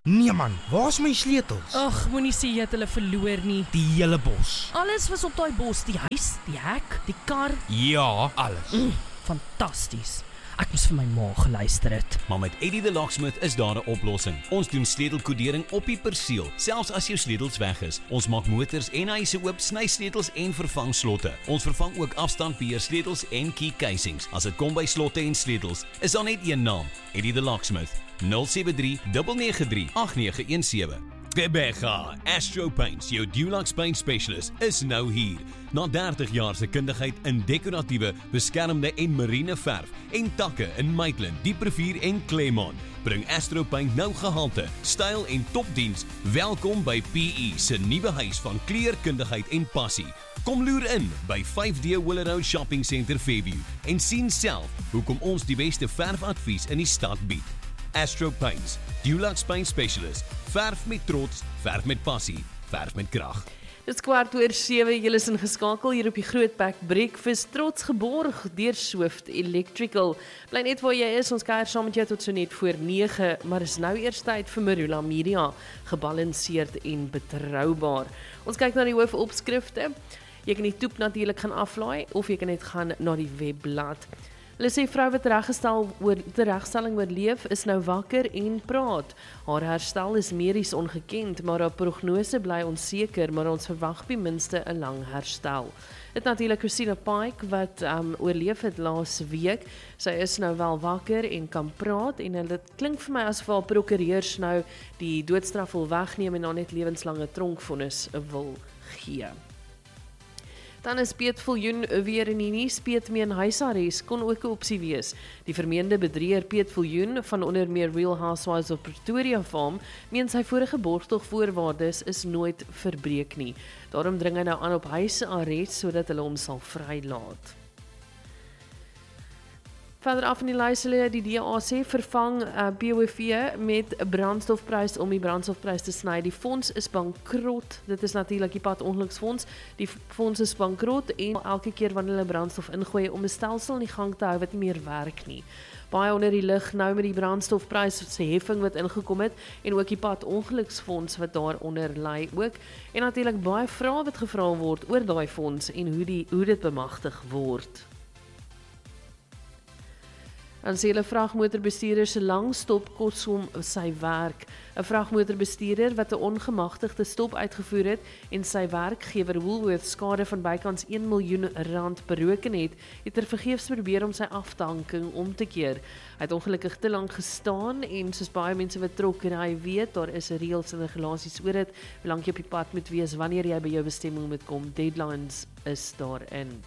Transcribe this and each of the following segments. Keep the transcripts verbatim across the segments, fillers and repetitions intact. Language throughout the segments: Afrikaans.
Nee man, waar's my sleutels? Ag, moenie sê jy het hulle verloor nie. Die hele bos. Alles was op daai bos, die huis, die hek, die kar. Ja, alles. Mm, fantasties. Ek moes vir my ma geluister het. Maar met Eddie the Locksmith is daar 'n oplossing. Ons doen sleutelkodering op die perseel, selfs as jou sleutels weg is. Ons maak motors en huise oop, sny sleutels en vervang slotte. Ons vervang ook afstandbeheer sleutels en key casings. As dit kom by slotte en sleutels, is daar net een naam: Eddie the Locksmith. nul sewe drie nege nege drie agt nege een sewe. Gqeberha Astro Paints, jou Dulux Paint Specialist, is nou hier. Na dertig jaar se kundigheid in dekoratiewe, beskermde en marine verf en takke in Maitland, Dieprivier en Claremont, bring Astro Paint nou gehalte, styl en topdiens. Welkom by P E se nuwe huis van kleurkundigheid en passie. Kom loer in by vyf D Willer Road Shopping Centre Fairview en sien self hoekom ons die beste verfadvies in die stad bied. Astro Paints, Dulux Paint Specialist. Verf met trots, verf met passie, verf met krag. Dit is kwart oor sewe, julle is ingeskakel hier op die Grootbek Breakfast, trots geborg deur Swift Electrical. Bly net waar jy is, ons kuier saam met jou tot so net voor nege, maar is nou eers tyd vir Marula Media, gebalanseerd en betroubaar. Ons kyk na die hoofopskrifte. Jy kan die toep natuurlik gaan aflaai of jy kan net gaan na die webblad. Hulle sê vrou wat reggestel oor teregstelling oorleef is nou wakker en praat. Haar herstel is medies ongekend, maar haar prognose bly onseker, maar ons verwag by minste 'n lang herstel. Dit natuurlik Christina Pike wat um, oorleef het laas week. Sy is nou wel wakker en kan praat en dit klink vir my asof haar prokureurs nou die doodstraf wil wegneem en dan net lewenslange tronkvonnis wil gee. Dan is Piet Viljoen weer in die nuus. Piet meen huisarrest kon ook 'n opsie wees. Die vermeende bedrieger Piet Viljoen van onder meer Real Housewives of Pretoria Farm meen sy vorige borgtogvoorwaardes is nooit verbreek nie. Daarom dring hy nou aan op huisarrest sodat hulle hom sal vrylaat. Verder af in die lys hulle die D A C vervang uh, B O V met 'n brandstofprys om die brandstofprys te sny. Die fonds is bankrot. Dit is natuurlik die padongeluksfonds. Die fonds is bankrot en elke keer wanneer hulle brandstof ingooi om 'n stelsel in die gang te hou wat nie meer werk nie. Baie onder die lig nou met die brandstofprys se heffing wat ingekom het en ook die padongeluksfonds wat daaronder lê ook. En natuurlik baie vrae wat gevra word oor daai fonds en hoe die hoe dit bemagtig word. En sê hulle vragmotorbestuurder se lang stop kos hom sy werk. 'n Vragmotorbestuurder wat 'n ongemagtigde stop uitgevoer het en sy werkgewer Woolworths skade van bykans een miljoen rand bereken het, het vergeefs probeer om sy afdanking om te keer. Hy het ongelukkig te lank gestaan en soos baie mense wat trokkery weet, daar is reëls en regulasies oor dit, hoe lank jy op die pad moet wees, wanneer jy by jou bestemming moet kom, deadlines is daarin.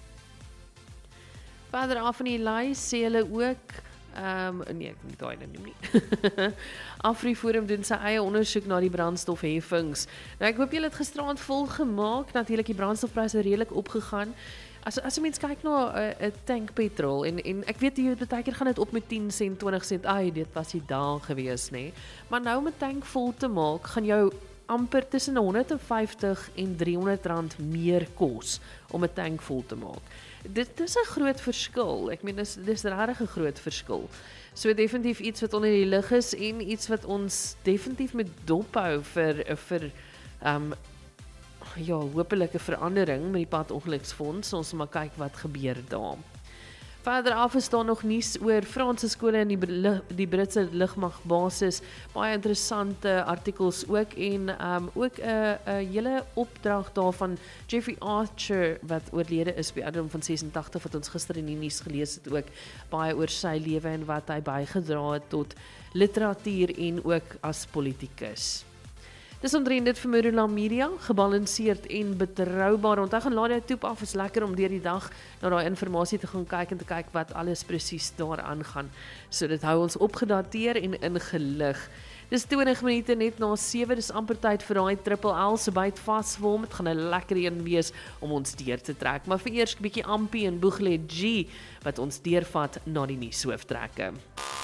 Verder af in die lys sê hulle ook, um, nee, ek moet daai nou nie. AfriForum doen sy eie ondersoek na die brandstofheffings. Nou ek hoop julle het gisterand vol gemaak, natuurlik die brandstofpryse redelik opgegaan. As as 'n mens kyk na 'n uh, uh, tank petrol en en ek weet jy baie keer gaan dit op met tien sent, twintig sent. Ai, dit was die dae gewees, nê. Nee. Maar nou om 'n tank vol te maak, gaan jou amper tussen honderd en vyftig en driehonderd rand meer kos om 'n tank vol te maak. Dit is 'n groot verskil. Ek meen dis dis regtig 'n groot verskil. So definitief iets wat onder die lig is en iets wat ons definitief met dop hou vir vir um ja, hopelike verandering met die padongeluksfonds. Ons maar kyk wat gebeur daar. Verder af is daar nog nuus oor Franse skole in die, die Britse lugmagbasis. Baie interessante artikels ook en um, ook 'n uh, uh, hele opdrag daarvan Jeffrey Archer wat oorlede is by ouderdom van ses en tagtig wat ons gister in die nuus gelees het ook baie oor sy lewe en wat hy bygedra het tot literatuur en ook as politikus. Dis omtrent dit vir Marula Media, gebalanseerd en betroubaar. Onthou gaan laai die toep af, is lekker om deur die dag na daai inligting te gaan kyk en te kyk wat alles presies daaraan gaan. So dit hou ons opgedateer en ingelig. Dis twintig minute net na sewe, dis amper tyd vir daai triple L se byt vaswom. Dit gaan 'n lekker een wees om ons deur te trek. Maar vir eers 'n bietjie Ampie en Boeglet G wat ons deurvat na die nuushooftrekke.